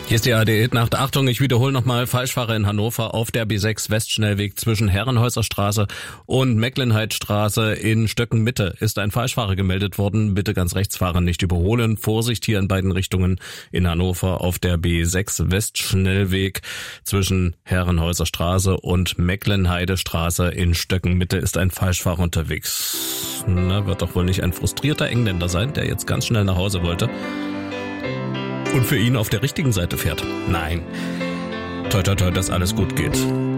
Hier ist die ARD-Nacht. Achtung, ich wiederhole nochmal. Falschfahrer in Hannover auf der B6 Westschnellweg zwischen Herrenhäuser Straße und Mecklenheidstraße in Stöcken-Mitte ist ein Falschfahrer gemeldet worden. Bitte ganz rechts fahren, nicht überholen. Vorsicht hier in beiden Richtungen in Hannover auf der B6 Westschnellweg zwischen Herrenhäuser Straße und Mecklenheidestraße in Stöcken-Mitte ist ein Falschfahrer unterwegs. Na, wird doch wohl nicht ein frustrierter Engländer sein, der jetzt ganz schnell nach Hause wollte und für ihn auf der richtigen Seite fährt. Nein. Toi, toi, toi, dass alles gut geht.